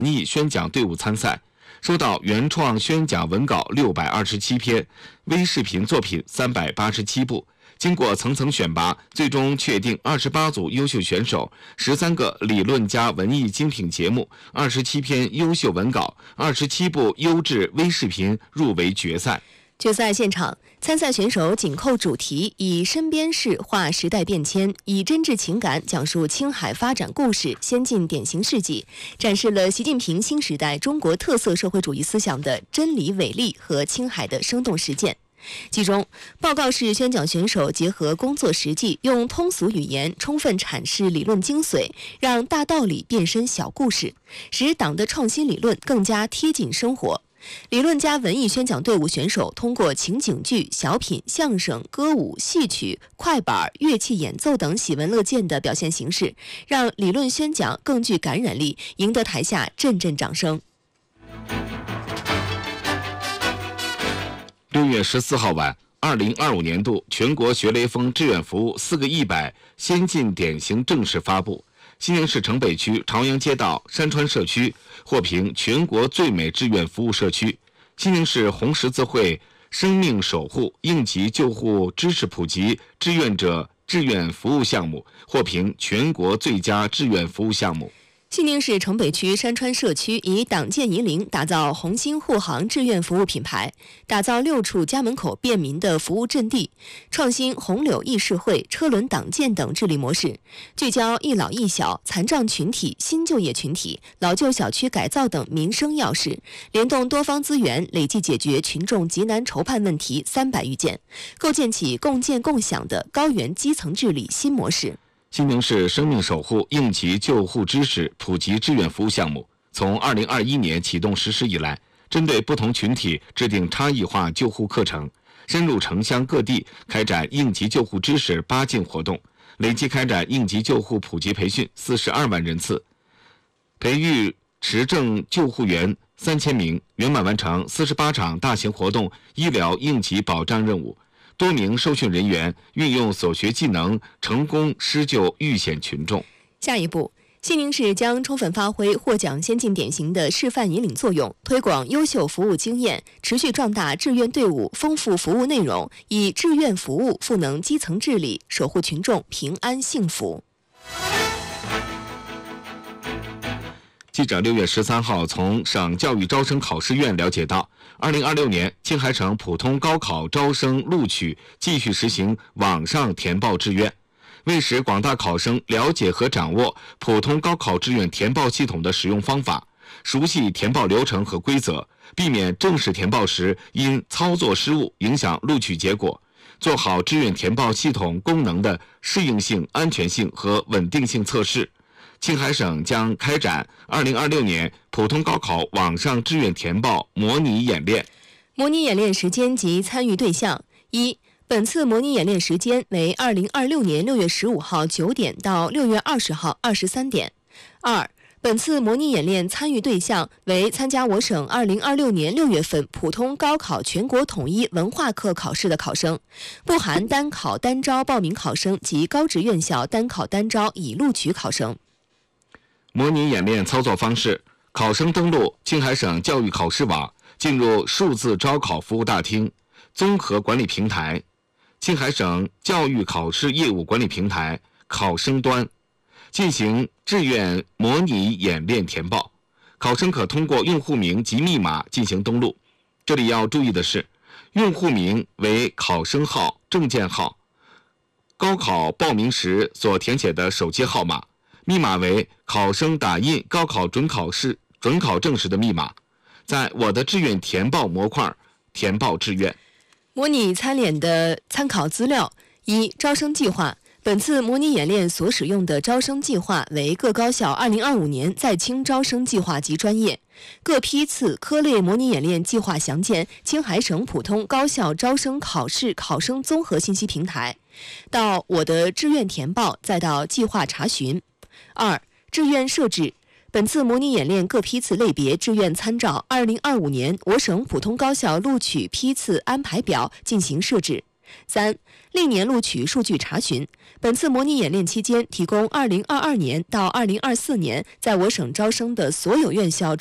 文艺宣讲队伍参赛，收到原创宣讲文稿627篇，微视频作品387部。经过层层选拔，最终确定28组优秀选手，13个理论加文艺精品节目，27篇优秀文稿，27部优质微视频入围决赛。 决赛现场，参赛选手紧扣主题，以身边事画时代变迁，以真挚情感讲述青海发展故事、先进典型事迹，展示了习近平新时代中国特色社会主义思想的真理伟力和青海的生动实践。其中，报告式宣讲选手结合工作实际，用通俗语言充分阐释理论精髓，让大道理变身小故事，使党的创新理论更加贴近生活。理论加文艺宣讲队伍选手通过情景剧、小品、相声、歌舞、戏曲、快板、乐器演奏等喜闻乐见的表现形式，让理论宣讲更具感染力，赢得台下阵阵掌声。 6月14号晚，2025年度全国学雷锋志愿服务4个100先进典型正式发布。西宁市城北区朝阳街道山川社区获评全国最美志愿服务社区，西宁市红十字会生命守护应急救护知识普及志愿者志愿服务项目获评全国最佳志愿服务项目。 西宁市城北区山川社区以党建夷陵打造红星护航志愿服务品牌，打造6处家门口便民的服务阵地，创新红柳议事会、车轮党建等治理模式，聚焦一老一小、残障群体、新就业群体、老旧小区改造等民生要事，联动多方资源，累计解决群众急难愁盼问题300余件，构建起共建共享的高原基层治理新模式。 西宁市生命守护应急救护知识普及志愿服务项目从2021年启动实施以来，针对不同群体制定差异化救护课程，深入城乡各地开展应急救护知识8进活动，累计开展应急救护普及培训42万人次，培育持证救护员3000名，圆满完成48场大型活动医疗应急保障任务。多名受训人员运用所学技能，成功施救遇险群众。 下一步，西宁市将充分发挥获奖先进典型的示范引领作用，推广优秀服务经验，持续壮大志愿队伍，丰富服务内容，以志愿服务赋能基层治理，守护群众平安幸福。 记者6月13号从省教育招生考试院了解到，2026年青海省普通高考招生录取继续实行网上填报志愿。为使广大考生了解和掌握普通高考志愿填报系统的使用方法，熟悉填报流程和规则，避免正式填报时因操作失误影响录取结果，做好志愿填报系统功能的适应性、安全性和稳定性测试。青海省将开展2026年普通高考网上志愿填报模拟演练。 模拟演练时间及参与对象：一、本次模拟演练时间为2026年6月15号9点到6月20号23点。2、本次模拟演练参与对象为参加我省2026年6月份普通高考全国统一文化课考试的考生，不含单考单招报名考生及高职院校单考单招已录取考生。 模拟演练操作方式：考生登录青海省教育考试网，进入数字招考服务大厅、综合管理平台、青海省教育考试业务管理平台考生端，进行志愿模拟演练填报。考生可通过用户名及密码进行登录。这里要注意的是，用户名为考生号、证件号，高考报名时所填写的手机号码。密码为考生打印高考准考证时的密码，在我的志愿填报模块填报志愿。 模拟参演的参考资料：一、招生计划。本次模拟演练所使用的招生计划为各高校2025年在青招生计划及专业。各批次科类模拟演练计划详见青海省普通高校招生考试考生综合信息平台，到我的志愿填报，再到计划查询。2、志愿设置。本次模拟演练各批次类别志愿参照2025年我省普通高校录取批次安排表进行设置。 3、历年录取数据查询。本次模拟演练期间，提供2022年到2024年在我省招生的所有院校